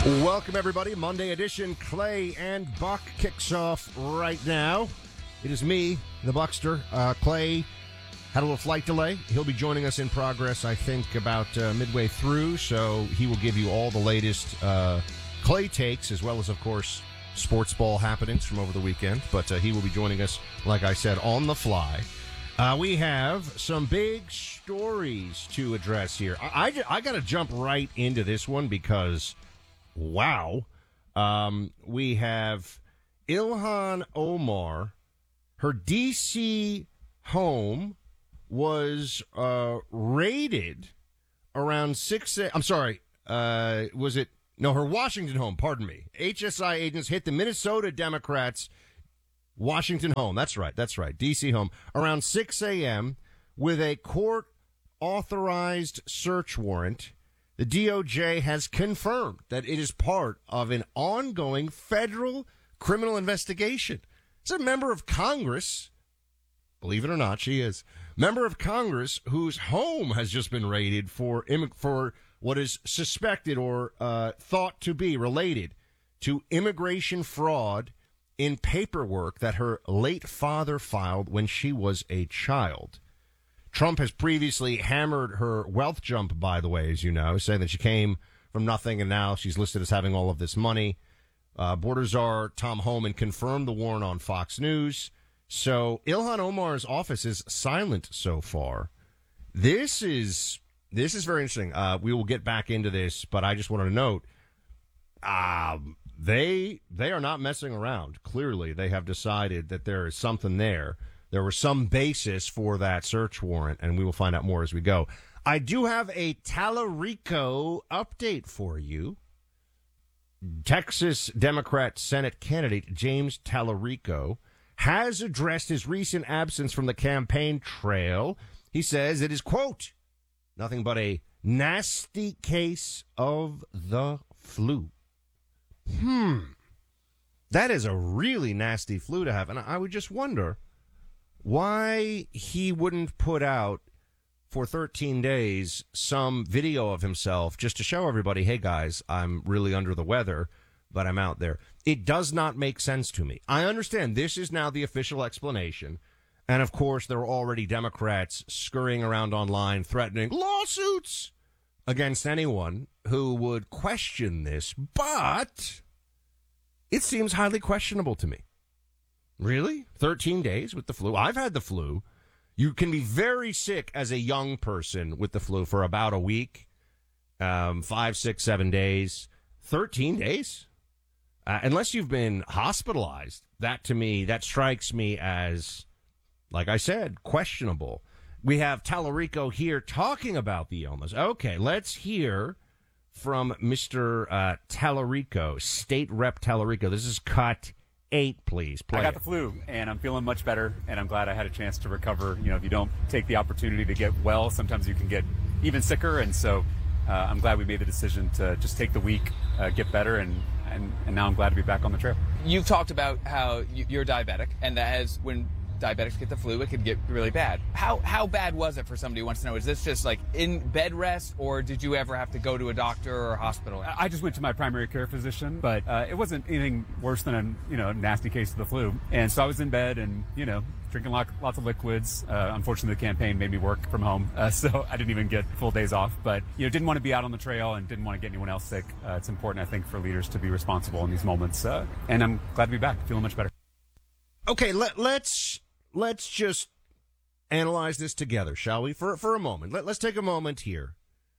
Welcome, everybody. Monday edition. Clay and Buck kicks off right now. It is me, the Buckster. Clay had a little flight delay. He'll be joining us in progress, I think, about midway through, so he will give you all the latest Clay takes, as well as, of course, sports ball happenings from over the weekend. But he will be joining us, like I said, on the fly. We have some big stories to address here. I got to jump right into this one because... wow. We have Ilhan Omar. Her D.C. home was raided around 6 a.m. I'm sorry. Was it? No, her Washington home. Pardon me. HSI agents hit the Minnesota Democrats' Washington home. That's right. D.C. home. Around 6 a.m. with a court-authorized search warrant. The DOJ has confirmed that it is part of an ongoing federal criminal investigation. It's a member of Congress, believe it or not, she is, member of Congress whose home has just been raided for what is suspected or thought to be related to immigration fraud in paperwork that her late father filed when she was a child. Trump has previously hammered her wealth jump, by the way, as you know, saying that she came from nothing and now she's listed as having all of this money. Border Czar Tom Homan confirmed the warrant on Fox News. So Ilhan Omar's office is silent so far. This is very interesting. We will get back into this, but I just wanted to note they are not messing around. Clearly, they have decided that there is something there. There was some basis for that search warrant, and we will find out more as we go. I do have a Tallarico update for you. Texas Democrat Senate candidate James Tallarico has addressed his recent absence from the campaign trail. He says it is, quote, nothing but a nasty case of the flu. That is a really nasty flu to have, and I would just wonder why he wouldn't put out for 13 days some video of himself just to show everybody, hey, guys, I'm really under the weather, but I'm out there. It does not make sense to me. I understand this is now the official explanation. And, of course, there are already Democrats scurrying around online threatening lawsuits against anyone who would question this. But it seems highly questionable to me. Really? 13 days with the flu? I've had the flu. You can be very sick as a young person with the flu for about a week, 5, 6, 7 days. 13 days? Unless you've been hospitalized, that strikes me as, like I said, questionable. We have Tallarico here talking about the illness. Okay, let's hear from Mr. Tallarico, State Rep Tallarico. This is cut 8, please. I got the flu, and I'm feeling much better, and I'm glad I had a chance to recover. You know, if you don't take the opportunity to get well, sometimes you can get even sicker, and so I'm glad we made the decision to just take the week, get better, and now I'm glad to be back on the trail. You've talked about how you're diabetic, and that has, when diabetics get the flu, it could get really bad. How bad was it for somebody who wants to know? Is this just like in bed rest, or did you ever have to go to a doctor or a hospital? I just went to my primary care physician, but it wasn't anything worse than a nasty case of the flu. And so I was in bed and drinking lots of liquids. Unfortunately, the campaign made me work from home, so I didn't even get full days off. But didn't want to be out on the trail and didn't want to get anyone else sick. It's important, I think, for leaders to be responsible in these moments. And I'm glad to be back, feeling much better. Okay, let's just analyze this together, shall we? For a moment. Let's take a moment here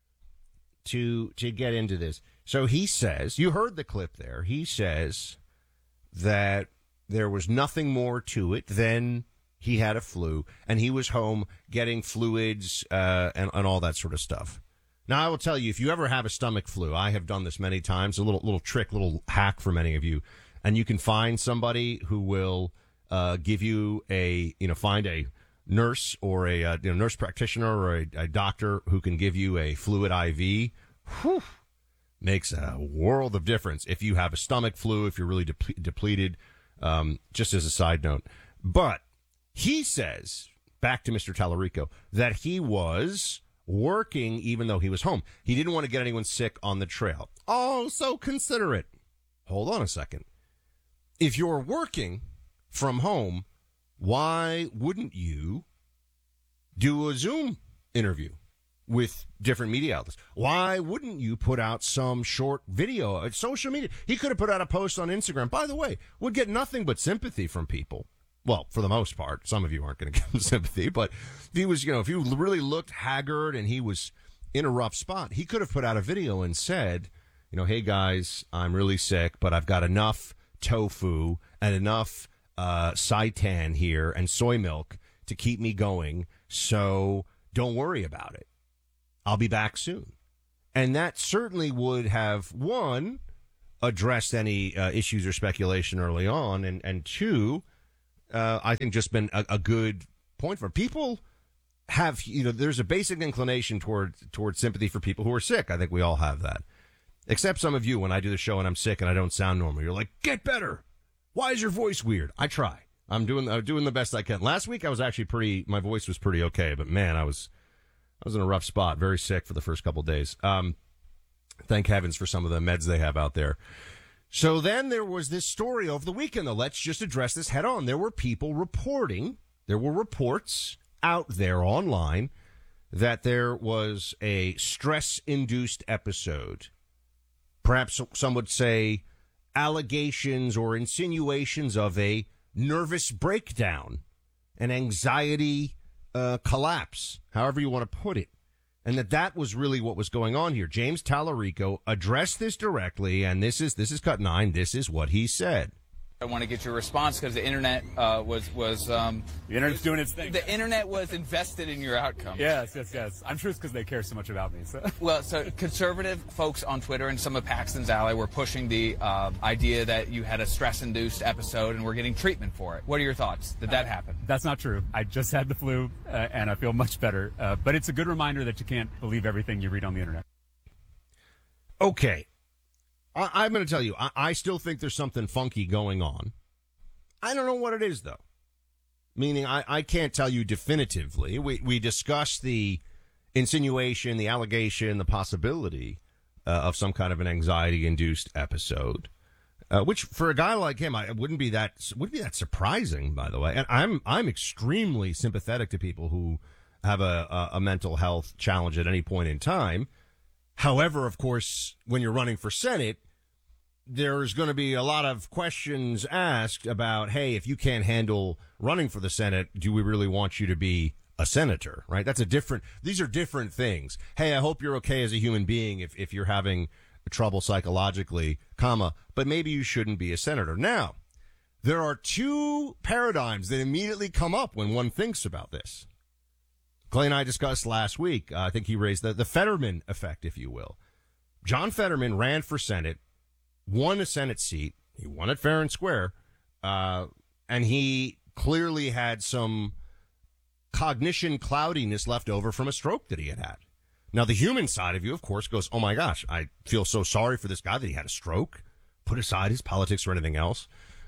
to get into this. So he says, you heard the clip there. He says that there was nothing more to it than he had a flu and he was home getting fluids and all that sort of stuff. Now, I will tell you, if you ever have a stomach flu, I have done this many times, a little trick, little hack for many of you, and you can find somebody who will give you find a nurse or a nurse practitioner or a doctor who can give you a fluid IV. Whew, makes a world of difference if you have a stomach flu, if you're really depleted, just as a side note. But he says, back to Mr. Tallarico, that he was working even though he was home. He didn't want to get anyone sick on the trail. Oh, so considerate. Hold on a second. If you're working from home, why wouldn't you do a Zoom interview with different media outlets? Why wouldn't you put out some short video on social media? He could have put out a post on Instagram. By the way, would get nothing but sympathy from people. Well, for the most part, some of you aren't going to give him sympathy, but if he was, if you really looked haggard and he was in a rough spot, he could have put out a video and said, hey guys, I'm really sick, but I've got enough tofu and enough seitan here and soy milk to keep me going. So don't worry about it. I'll be back soon. And that certainly would have, one, addressed any issues or speculation early on, and two, I think just been a good point for people. Have there's a basic inclination toward sympathy for people who are sick. I think we all have that. Except some of you, when I do the show and I'm sick and I don't sound normal, you're like, get better. Why is your voice weird? I try. I'm doing the best I can. Last week I was actually my voice was pretty okay, but man, I was in a rough spot, very sick for the first couple of days. Thank heavens for some of the meds they have out there. So then there was this story over the weekend, though. Let's just address this head on. There were people reporting, there were reports out there online that there was a stress-induced episode. Perhaps some would say allegations or insinuations of a nervous breakdown, an anxiety collapse, however you want to put it. And that was really what was going on here. James Tallarico addressed this directly, and this is Cut 9. This is what he said. I want to get your response because the internet was the internet's doing its thing. The internet was invested in your outcome. Yes. I'm sure it's because they care so much about me. So. Well, so conservative folks on Twitter and some of Paxton's ally were pushing the idea that you had a stress-induced episode and we're getting treatment for it. What are your thoughts? Did that happen? That's not true. I just had the flu and I feel much better. But it's a good reminder that you can't believe everything you read on the internet. Okay. I'm going to tell you, I still think there's something funky going on. I don't know what it is, though. Meaning, I can't tell you definitively. We discussed the insinuation, the allegation, the possibility of some kind of an anxiety-induced episode, which for a guy like him, wouldn't be that surprising, by the way. And I'm extremely sympathetic to people who have a mental health challenge at any point in time. However, of course, when you're running for Senate, there's going to be a lot of questions asked about, hey, if you can't handle running for the Senate, do we really want you to be a senator, right? These are different things. Hey, I hope you're okay as a human being if you're having trouble psychologically, but maybe you shouldn't be a senator. Now, there are two paradigms that immediately come up when one thinks about this. Clay and I discussed last week, I think he raised the Fetterman effect, if you will. John Fetterman ran for Senate, won a Senate seat. He won it fair and square. And he clearly had some cognition cloudiness left over from a stroke that he had. Now, the human side of you, of course, goes, oh, my gosh, I feel so sorry for this guy that he had a stroke. Put aside his politics or anything else.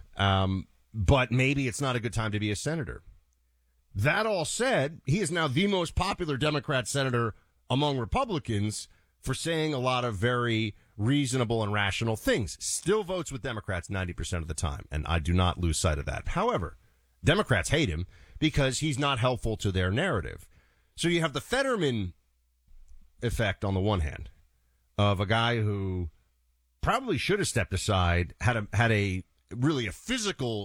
But maybe it's not a good time to be a senator. That all said, he is now the most popular Democrat senator among Republicans for saying a lot of very reasonable and rational things. Still votes with Democrats 90% of the time, and I do not lose sight of that. However, Democrats hate him because he's not helpful to their narrative. So you have the Fetterman effect on the one hand of a guy who probably should have stepped aside, had a really a physical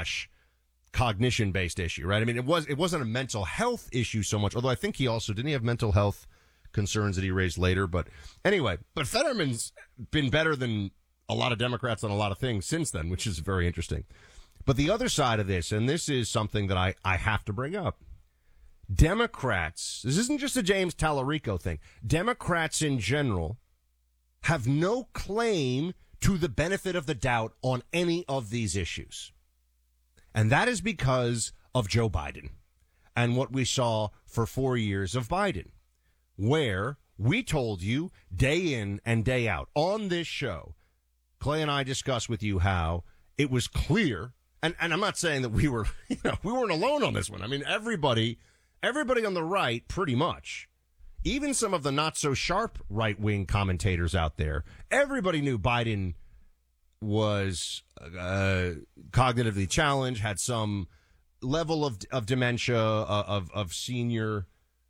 / cognition-based issue, right? I mean, it wasn't a mental health issue so much, although I think didn't he have mental health concerns that he raised later? But anyway, Fetterman's been better than a lot of Democrats on a lot of things since then, which is very interesting. But the other side of this, and this is something that I have to bring up, Democrats, this isn't just a James Tallarico thing, Democrats in general have no claim to the benefit of the doubt on any of these issues. And that is because of Joe Biden and what we saw for 4 years of Biden, where we told you day in and day out on this show, Clay and I discussed with you how it was clear, and I'm not saying that we weren't alone on this one. I mean, everybody on the right pretty much even some of the not-so-sharp right-wing commentators out there, everybody knew Biden was cognitively challenged, had some level of dementia, of senior,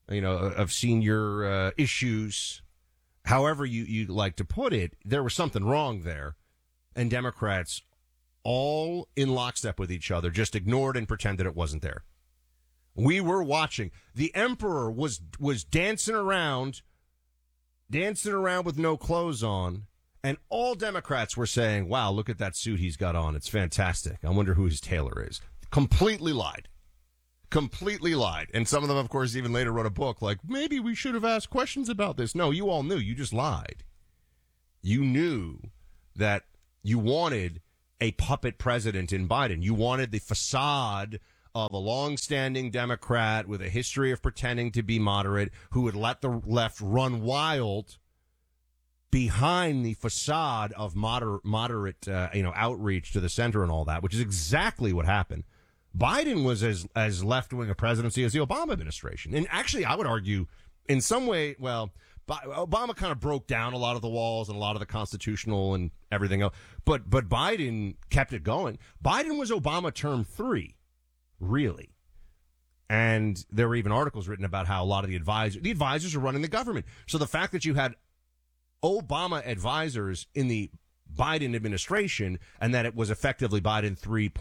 issues. However you like to put it, there was something wrong there, and Democrats, all in lockstep with each other, just ignored and pretended it wasn't there. We were watching. The emperor was dancing around with no clothes on, and all Democrats were saying, wow, look at that suit he's got on. It's fantastic. I wonder who his tailor is. Completely lied. And some of them, of course, even later wrote a book like, maybe we should have asked questions about this. No, you all knew. You just lied. You knew that you wanted a puppet president in Biden. You wanted the facade of a long-standing Democrat with a history of pretending to be moderate who would let the left run wild behind the facade of moderate outreach to the center and all that, which is exactly what happened. Biden was as left-wing a presidency as the Obama administration. And actually, I would argue in some way, well, Obama kind of broke down a lot of the walls and a lot of the constitutional and everything else. But Biden kept it going. Biden was Obama term 3. Really. And there were even articles written about how a lot of the advisors are running the government. So the fact that you had Obama advisors in the Biden administration and that it was effectively Obama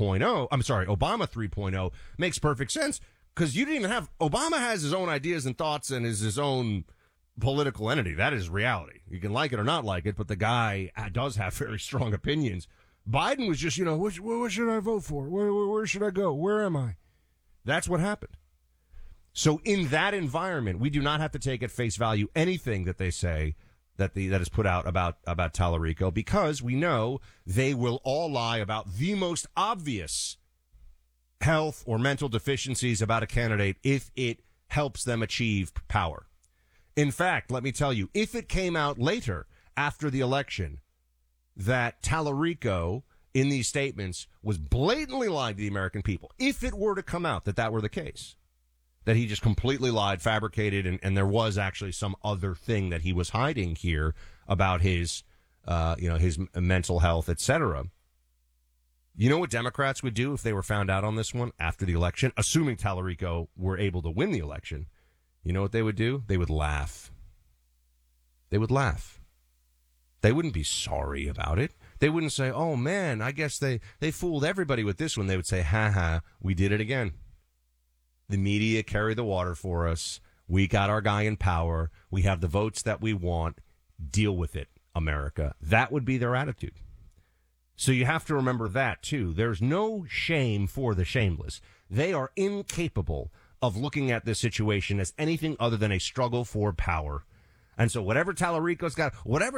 3.0 makes perfect sense, because you didn't even have, Obama has his own ideas and thoughts and is his own political entity. That is reality. You can like it or not like it, but the guy does have very strong opinions. Biden was just, what should I vote for? Where should I go? Where am I? That's what happened. So in that environment, we do not have to take at face value anything that they say that is put out about Tallarico, because we know they will all lie about the most obvious health or mental deficiencies about a candidate if it helps them achieve power. In fact, let me tell you, if it came out later after the election that Tallarico in these statements was blatantly lying to the American people, if it were to come out that were the case, that he just completely lied, fabricated, and there was actually some other thing that he was hiding here about his mental health, etc. You know what Democrats would do if they were found out on this one after the election, assuming Tallarico were able to win the election? You know what they would do? They would laugh. They would laugh. They wouldn't be sorry about it. They wouldn't say, oh, man, I guess they fooled everybody with this one. They would say, ha, we did it again. The media carry the water for us. We got our guy in power. We have the votes that we want. Deal with it, America. That would be their attitude. So you have to remember that, too. There's no shame for the shameless. They are incapable of looking at this situation as anything other than a struggle for power. And so whatever Tallarico's got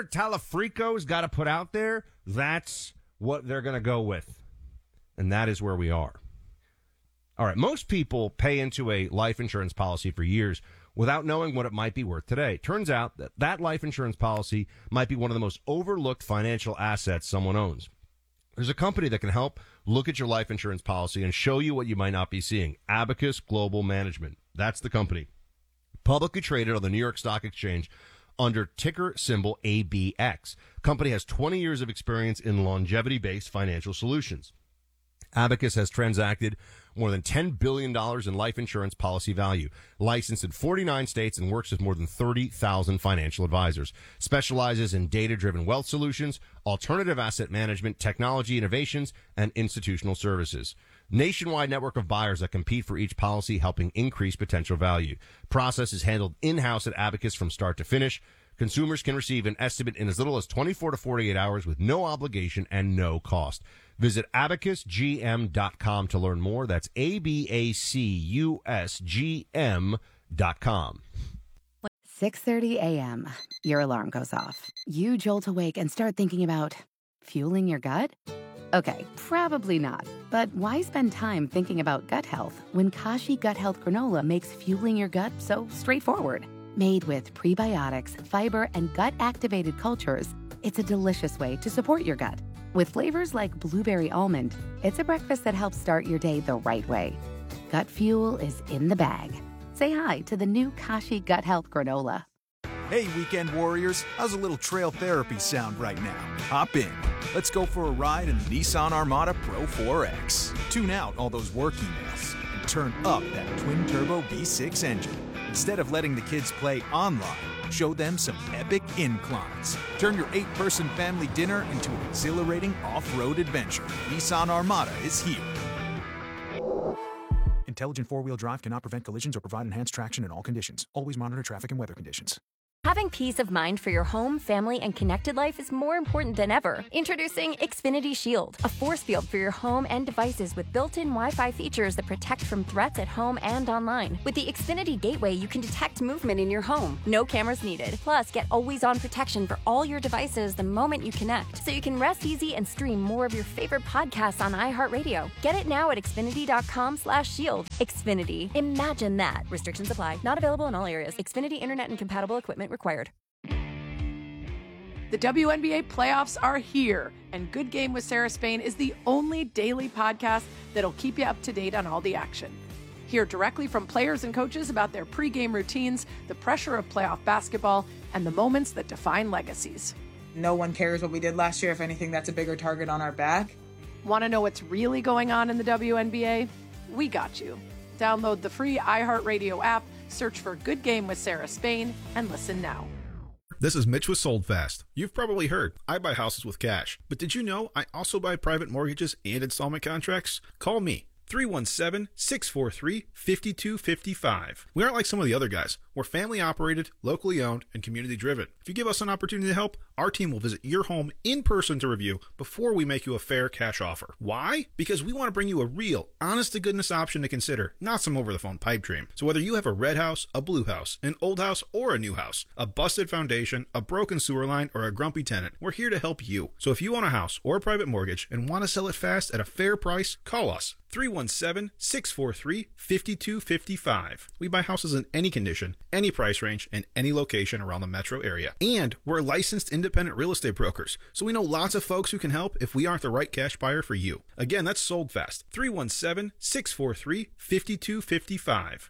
to put out there, that's what they're going to go with. And that is where we are. All right, most people pay into a life insurance policy for years without knowing what it might be worth today. Turns out that life insurance policy might be one of the most overlooked financial assets someone owns. There's a company that can help look at your life insurance policy and show you what you might not be seeing. Abacus Global Management. That's the company. Publicly traded on the New York Stock Exchange under ticker symbol ABX. Company has 20 years of experience in longevity-based financial solutions. Abacus has transacted more than $10 billion in life insurance policy value, licensed in 49 states, and works with more than 30,000 financial advisors. Specializes in data-driven wealth solutions, alternative asset management, technology innovations, and institutional services. Nationwide network of buyers that compete for each policy, helping increase potential value. Process is handled in-house at Abacus from start to finish. Consumers can receive an estimate in as little as 24 to 48 hours with no obligation and no cost. Visit abacusgm.com to learn more. That's abacusgm.com. 6:30 a.m. Your alarm goes off. You jolt awake and start thinking about fueling your gut? Okay, probably not. But why spend time thinking about gut health when Kashi Gut Health Granola makes fueling your gut so straightforward? Made with prebiotics, fiber, and gut-activated cultures, it's a delicious way to support your gut. With flavors like blueberry almond, it's a breakfast that helps start your day the right way. Gut fuel is in the bag. say hi to the new Kashi Gut Health Granola. Hey, weekend warriors, how's a little trail therapy sound right now? Hop in. Let's go for a ride in the Nissan Armada Pro 4X. Tune out all those work emails and turn up that twin-turbo V6 engine. Instead of letting the kids play online, show them some epic inclines. Turn your 8-person family dinner into an exhilarating off-road adventure. Nissan Armada is here. Intelligent four-wheel drive cannot prevent collisions or provide enhanced traction in all conditions. Always monitor traffic and weather conditions. Having peace of mind for your home, family, and connected life is more important than ever. Introducing Xfinity Shield, a force field for your home and devices with built-in Wi-Fi features that protect from threats at home and online. With the Xfinity Gateway, you can detect movement in your home. No cameras needed. Plus, get always-on protection for all your devices the moment you connect, so you can rest easy and stream more of your favorite podcasts on iHeartRadio. Get it now at Xfinity.com/shield. Xfinity. Imagine that. Restrictions apply. Not available in all areas. Xfinity Internet and compatible equipment required. The WNBA playoffs are here, and Good Game with Sarah Spain is the only daily podcast that'll keep you up to date on all the action. Hear directly from players and coaches about their pregame routines, the pressure of playoff basketball, and the moments that define legacies. No one cares what we did last year. If anything, that's a bigger target on our back. Want to know what's really going on in the WNBA? We got you. Download the free iHeartRadio app, search for Good Game with Sarah Spain, and listen now. This is Mitch with Sold Fast. You've probably heard, I buy houses with cash. But did you know I also buy private mortgages and installment contracts? Call me. 317-643-5255. We aren't like some of the other guys. We're family operated, locally owned, and community driven. If you give us an opportunity to help, our team will visit your home in person to review before we make you a fair cash offer. Why? Because we want to bring you a real, honest to goodness option to consider, not some over the phone pipe dream. So whether you have a red house, a blue house, an old house, or a new house, a busted foundation, a broken sewer line, or a grumpy tenant, we're here to help you. So if you own a house or a private mortgage and want to sell it fast at a fair price, call us. 317-643-5255. We buy houses in any condition, any price range, and any location around the metro area. And we're licensed independent real estate brokers, so we know lots of folks who can help if we aren't the right cash buyer for you. Again, that's Sold Fast. 317-643-5255.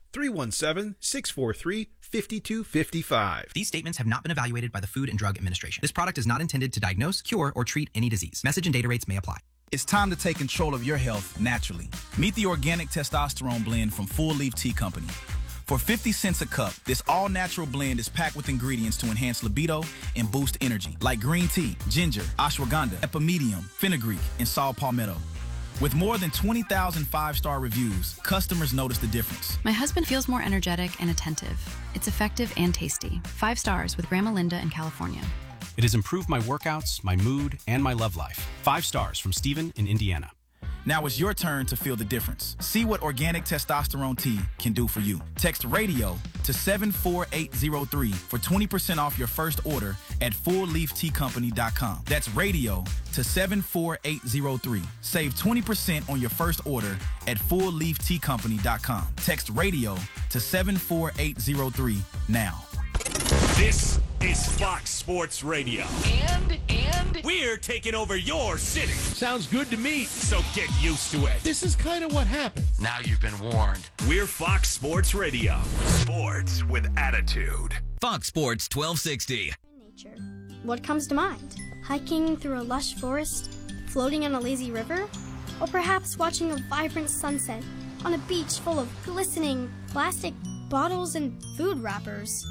317-643-5255. These statements have not been evaluated by the Food and Drug Administration. This product is not intended to diagnose, cure, or treat any disease. Message and data rates may apply. It's time to take control of your health naturally. Meet the organic testosterone blend from Full Leaf Tea Company. For 50 cents a cup, this all-natural blend is packed with ingredients to enhance libido and boost energy, like green tea, ginger, ashwagandha, epimedium, fenugreek, and saw palmetto. With more than 20,000 five-star reviews, customers notice the difference. My husband feels more energetic and attentive. It's effective and tasty. 5 stars with Grandma Linda in California. It has improved my workouts, my mood, and my love life. 5 stars from Steven in Indiana. Now it's your turn to feel the difference. See what organic testosterone tea can do for you. Text RADIO to 74803 for 20% off your first order at fullleafteacompany.com. That's RADIO to 74803. Save 20% on your first order at fullleafteacompany.com. Text RADIO to 74803 now. This is Fox Sports Radio. And we're taking over your city. Sounds good to me. So get used to it. This is kind of what happens. Now you've been warned. We're Fox Sports Radio. Sports with attitude. Fox Sports 1260. Nature. What comes to mind? Hiking through a lush forest? Floating on a lazy river? Or perhaps watching a vibrant sunset on a beach full of glistening plastic bottles and food wrappers?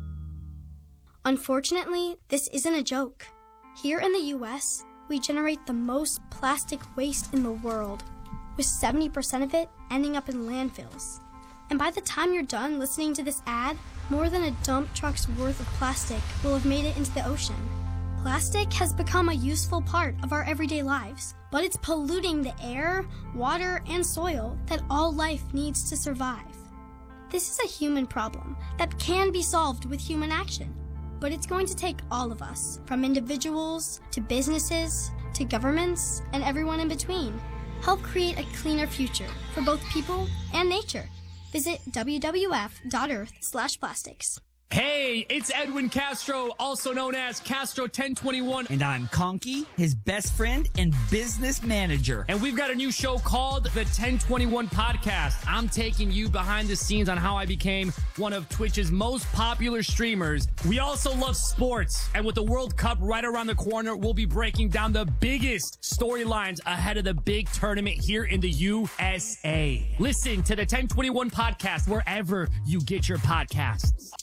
Unfortunately, this isn't a joke. Here in the U.S., we generate the most plastic waste in the world, with 70% of it ending up in landfills. And by the time you're done listening to this ad, more than a dump truck's worth of plastic will have made it into the ocean. Plastic has become a useful part of our everyday lives, but it's polluting the air, water, and soil that all life needs to survive. This is a human problem that can be solved with human action. But it's going to take all of us, from individuals to businesses to governments and everyone in between. Help create a cleaner future for both people and nature. Visit wwf.earth/plastics. Hey, it's Edwin Castro, also known as Castro 1021. And I'm Conky, his best friend and business manager. And we've got a new show called The 1021 Podcast. I'm taking you behind the scenes on how I became one of Twitch's most popular streamers. We also love sports. And with the World Cup right around the corner, we'll be breaking down the biggest storylines ahead of the big tournament here in the USA. Listen to The 1021 Podcast wherever you get your podcasts.